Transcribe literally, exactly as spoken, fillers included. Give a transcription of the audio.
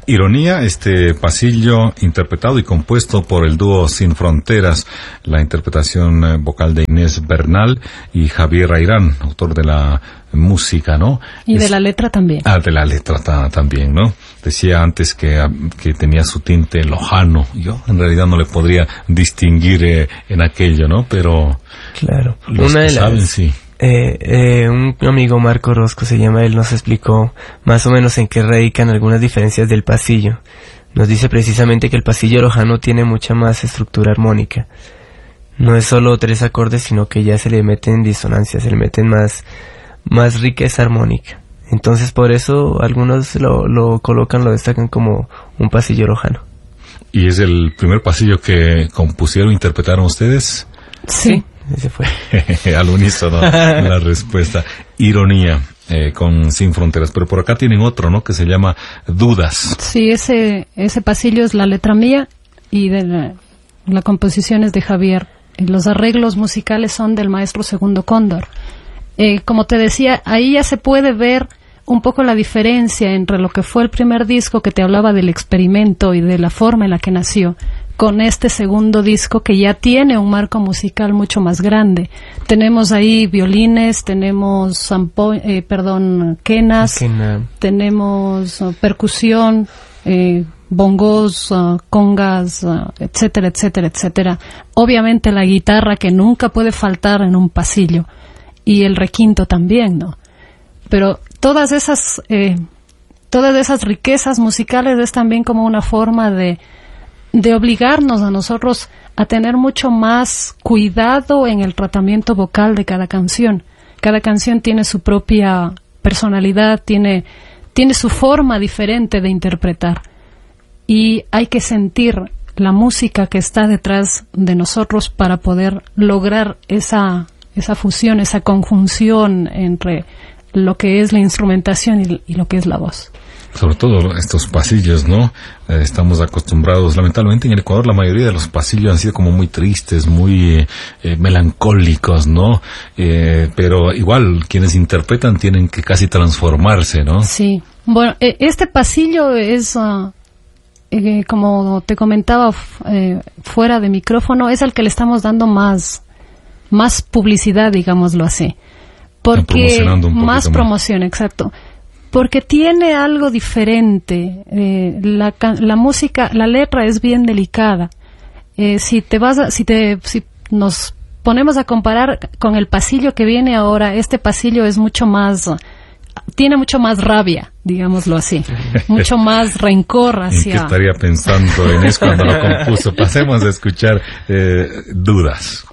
Ironía, este pasillo interpretado y compuesto por el dúo Sin Fronteras, la interpretación eh, vocal de Inés Bernal y Javier Airán, autor de la música, ¿no? Y es, de la letra también. Ah, de la letra ta, también, ¿no? Decía antes que, que tenía su tinte lojano. Yo en realidad no le podría distinguir eh, en aquello, ¿no? Pero claro, los una que de las... saben, sí. Eh, eh, un amigo, Marco Orozco se llama, él nos explicó más o menos en qué radican algunas diferencias del pasillo. Nos dice precisamente que el pasillo lojano tiene mucha más estructura armónica. No es solo tres acordes, sino que ya se le meten disonancias, se le meten más, más riqueza armónica. Entonces por eso algunos lo, lo colocan, lo destacan como un pasillo lojano. ¿Y es el primer pasillo que compusieron, interpretaron ustedes? Sí. Ese fue. Al unísono la respuesta. Ironía, eh, con Sin Fronteras. Pero por acá tienen otro, ¿no? Que se llama Dudas. Sí, ese ese pasillo es la letra mía y de la, la composición es de Javier. Y los arreglos musicales son del maestro Segundo Cóndor. Eh, como te decía, ahí ya se puede ver un poco la diferencia entre lo que fue el primer disco que te hablaba del experimento y de la forma en la que nació, con este segundo disco que ya tiene un marco musical mucho más grande. Tenemos ahí violines, tenemos sampo, eh, perdón, quenas, Quena. tenemos uh, percusión, eh, bongos, uh, congas, uh, etcétera, etcétera, etcétera. Obviamente la guitarra que nunca puede faltar en un pasillo y el requinto también, ¿no? Pero todas esas, eh, todas esas riquezas musicales es también como una forma de de obligarnos a nosotros a tener mucho más cuidado en el tratamiento vocal de cada canción. Cada canción tiene su propia personalidad, tiene, tiene su forma diferente de interpretar. Y hay que sentir la música que está detrás de nosotros para poder lograr esa, esa fusión, esa conjunción entre lo que es la instrumentación y, y lo que es la voz. Sobre todo estos pasillos, ¿no? Eh, estamos acostumbrados, lamentablemente en el Ecuador la mayoría de los pasillos han sido como muy tristes, muy eh, melancólicos, ¿no? Eh, pero igual quienes interpretan tienen que casi transformarse, ¿no? Sí. Bueno, eh, este pasillo es, uh, eh, como te comentaba eh, fuera de micrófono, es al que le estamos dando más, más publicidad, digámoslo así. Porque más promoción, exacto. Porque tiene algo diferente. Eh, la, la música, la letra es bien delicada. Eh, si te vas, a, si te, si nos ponemos a comparar con el pasillo que viene ahora, este pasillo es mucho más, tiene mucho más rabia, digámoslo así, mucho más rencor hacia. ¿En qué estaría pensando en eso cuando lo compuso? Pasemos a escuchar eh, Dudas.